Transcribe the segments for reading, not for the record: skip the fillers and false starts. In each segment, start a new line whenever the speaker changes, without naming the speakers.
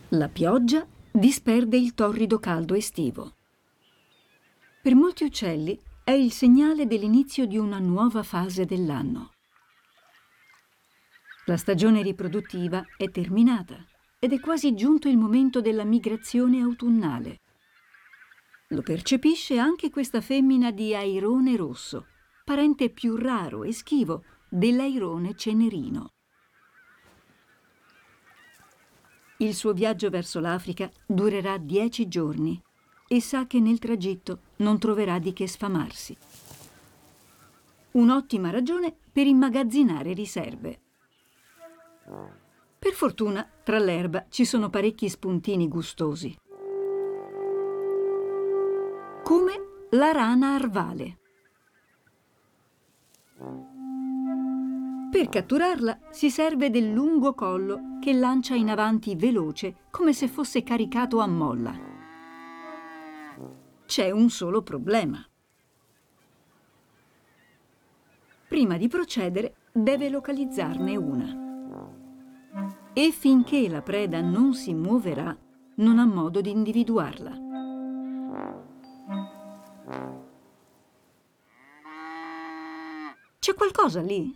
La pioggia disperde il torrido caldo estivo. Per molti uccelli è il segnale dell'inizio di una nuova fase dell'anno. La stagione riproduttiva è terminata ed è quasi giunto il momento della migrazione autunnale. Lo percepisce anche questa femmina di airone rosso, parente più raro e schivo dell'airone cenerino. Il suo viaggio verso l'Africa durerà 10 giorni e sa che nel tragitto non troverà di che sfamarsi. Un'ottima ragione per immagazzinare riserve. Per fortuna, tra l'erba ci sono parecchi spuntini gustosi. Come la rana arvale. Per catturarla si serve del lungo collo che lancia in avanti veloce come se fosse caricato a molla. C'è un solo problema. Prima di procedere deve localizzarne una. E finché la preda non si muoverà, non ha modo di individuarla. C'è qualcosa lì?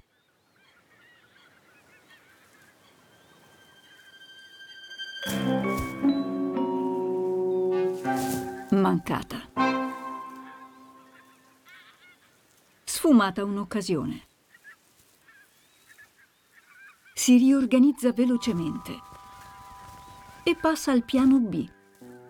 Mancata. Sfumata un'occasione. Si riorganizza velocemente e passa al piano B.